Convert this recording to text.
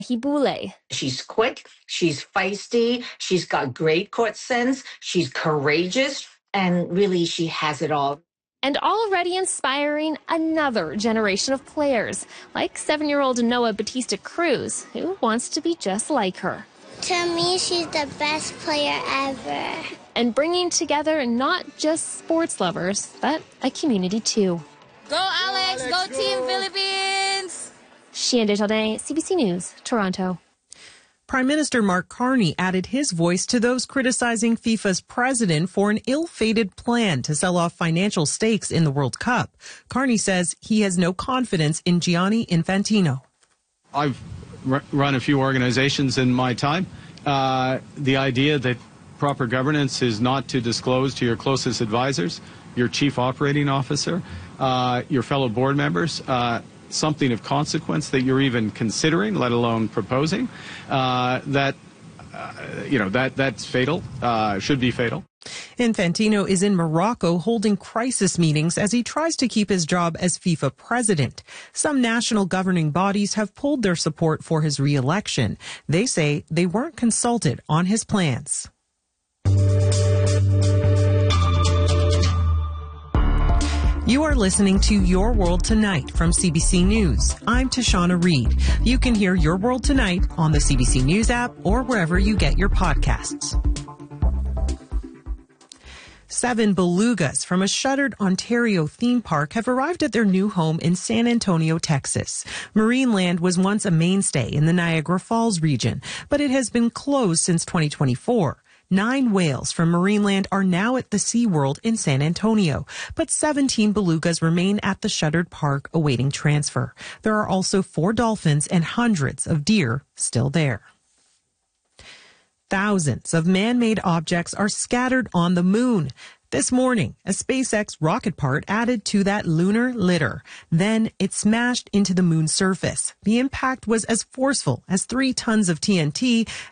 Hibule. She's quick, she's feisty, she's got great court sense, she's courageous, and really she has it all. And already inspiring another generation of players, like 7-year-old Noah Batista Cruz, who wants to be just like her. To me, she's the best player ever. And bringing together not just sports lovers, but a community too. Go Alex, go Team Philippines! Xian Desjardins, CBC News, Toronto. Prime Minister Mark Carney added his voice to those criticizing FIFA's president for an ill-fated plan to sell off financial stakes in the World Cup. Carney says he has no confidence in Gianni Infantino. I've run a few organizations in my time. The idea that proper governance is not to disclose to your closest advisors, your chief operating officer, your fellow board members, something of consequence that you're even considering, let alone proposing, that's fatal, should be fatal. Infantino is in Morocco holding crisis meetings as he tries to keep his job as FIFA president. Some national governing bodies have pulled their support for his re-election. They say they weren't consulted on his plans. You are listening to Your World Tonight from CBC News. I'm Tashana Reed. You can hear Your World Tonight on the CBC News app or wherever you get your podcasts. 7 belugas from a shuttered Ontario theme park have arrived at their new home in San Antonio, Texas. Marineland was once a mainstay in the Niagara Falls region, but it has been closed since 2024. 9 whales from Marineland are now at the SeaWorld in San Antonio, but 17 belugas remain at the shuttered park awaiting transfer. There are also 4 dolphins and hundreds of deer still there. Thousands of man-made objects are scattered on the moon. This morning, a SpaceX rocket part added to that lunar litter. Then it smashed into the moon's surface. The impact was as forceful as 3 tons of TNT